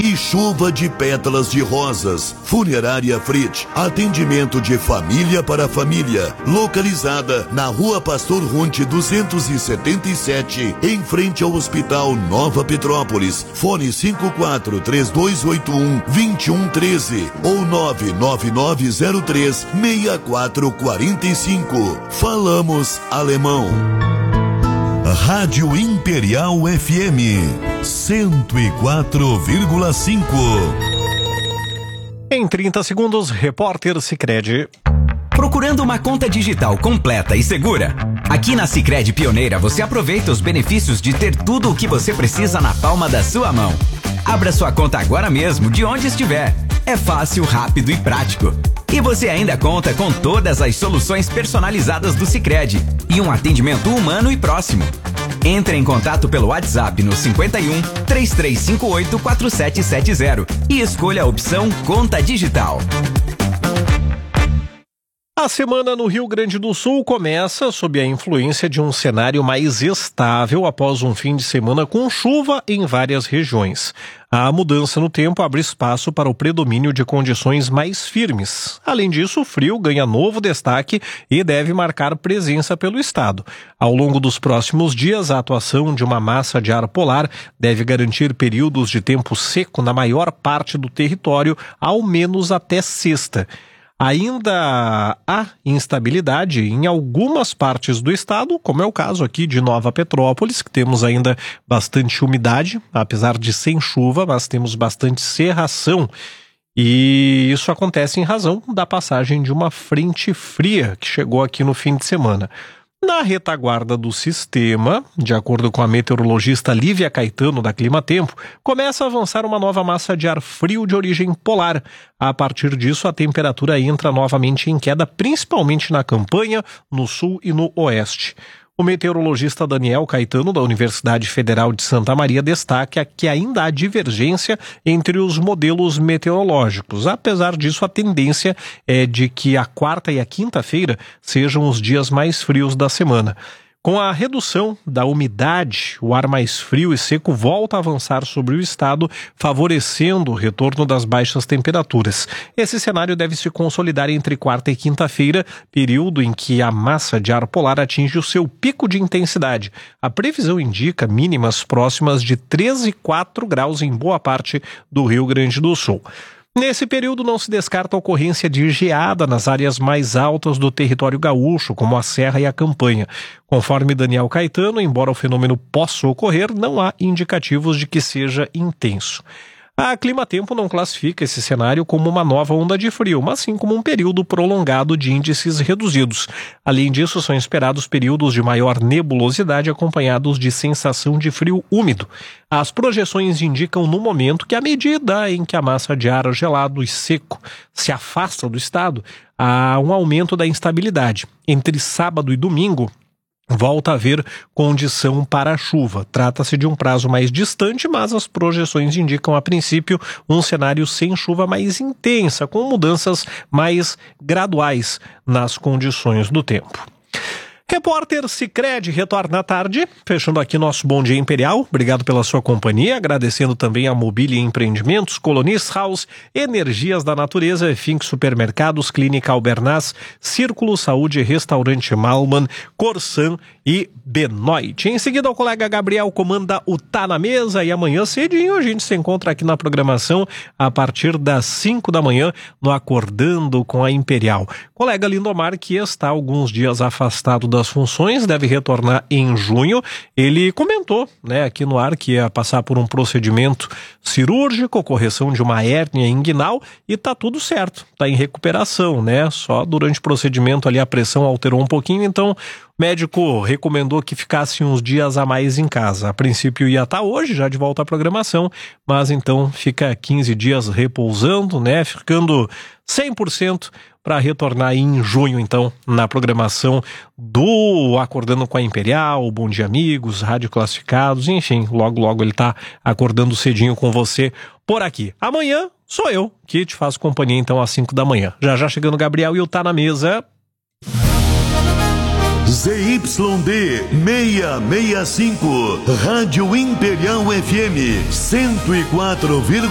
e chuva de pétalas de rosas. Funerária Frit, atendimento de família para família, localizada na Rua Pastor Runte 277, em frente ao Hospital Nova Petrópolis. Fone 54-3281-2113 ou 99903-6445. Falamos alemão. Rádio Imperial FM 104,5. Em 30 segundos, repórter Sicredi. Procurando uma conta digital completa e segura? Aqui na Sicredi Pioneira você aproveita os benefícios de ter tudo o que você precisa na palma da sua mão. Abra sua conta agora mesmo, de onde estiver. É fácil, rápido e prático. E você ainda conta com todas as soluções personalizadas do Sicredi e um atendimento humano e próximo. Entre em contato pelo WhatsApp no 51 3358 4770 e escolha a opção Conta Digital. A semana no Rio Grande do Sul começa sob a influência de um cenário mais estável após um fim de semana com chuva em várias regiões. A mudança no tempo abre espaço para o predomínio de condições mais firmes. Além disso, o frio ganha novo destaque e deve marcar presença pelo estado. Ao longo dos próximos dias, a atuação de uma massa de ar polar deve garantir períodos de tempo seco na maior parte do território, ao menos até sexta. Ainda há instabilidade em algumas partes do estado, como é o caso aqui de Nova Petrópolis, que temos ainda bastante umidade, apesar de sem chuva, mas temos bastante cerração. E isso acontece em razão da passagem de uma frente fria que chegou aqui no fim de semana. Na retaguarda do sistema, de acordo com a meteorologista Lívia Caetano da Clima Tempo, começa a avançar uma nova massa de ar frio de origem polar. A partir disso, a temperatura entra novamente em queda, principalmente na campanha, no sul e no oeste. O meteorologista Daniel Caetano, da Universidade Federal de Santa Maria, destaca que ainda há divergência entre os modelos meteorológicos. Apesar disso, a tendência é de que a quarta e a quinta-feira sejam os dias mais frios da semana. Com a redução da umidade, o ar mais frio e seco volta a avançar sobre o estado, favorecendo o retorno das baixas temperaturas. Esse cenário deve se consolidar entre quarta e quinta-feira, período em que a massa de ar polar atinge o seu pico de intensidade. A previsão indica mínimas próximas de 13,4 graus em boa parte do Rio Grande do Sul. Nesse período não se descarta a ocorrência de geada nas áreas mais altas do território gaúcho, como a Serra e a Campanha. Conforme Daniel Caetano, embora o fenômeno possa ocorrer, não há indicativos de que seja intenso. A Clima Tempo não classifica esse cenário como uma nova onda de frio, mas sim como um período prolongado de índices reduzidos. Além disso, são esperados períodos de maior nebulosidade acompanhados de sensação de frio úmido. As projeções indicam no momento que, à medida em que a massa de ar gelado e seco se afasta do estado, há um aumento da instabilidade. Entre sábado e domingo, volta a haver condição para a chuva. Trata-se de um prazo mais distante, mas as projeções indicam, a princípio, um cenário sem chuva mais intensa, com mudanças mais graduais nas condições do tempo. Repórter Sicredi retorna à tarde, fechando aqui nosso Bom Dia Imperial. Obrigado pela sua companhia, agradecendo também a Mobília e Empreendimentos, Colonis House, Energias da Natureza, Fink Supermercados, Clínica Albernaz, Círculo Saúde, Restaurante Malman, Corsan e Benoit. Em seguida, o colega Gabriel comanda o Tá na Mesa e amanhã cedinho a gente se encontra aqui na programação a partir das 5 da manhã no Acordando com a Imperial. Colega Lindomar, que está alguns dias afastado das funções, deve retornar em junho. Ele comentou, aqui no ar, que ia passar por um procedimento cirúrgico, correção de uma hérnia inguinal, e tá tudo certo, tá em recuperação, Só durante o procedimento ali a pressão alterou um pouquinho, então o médico recomendou que ficasse uns dias a mais em casa. A princípio ia estar hoje, já de volta à programação, mas então fica 15 dias repousando, ficando 100% para retornar em junho, então, na programação do Acordando com a Imperial, Bom Dia Amigos, Rádio Classificados, enfim, logo ele tá acordando cedinho com você por aqui. Amanhã sou eu que te faço companhia, então, às 5 da manhã. Já chegando o Gabriel e o Tá na Mesa. ZYD 665, Rádio Imperial FM 104,5.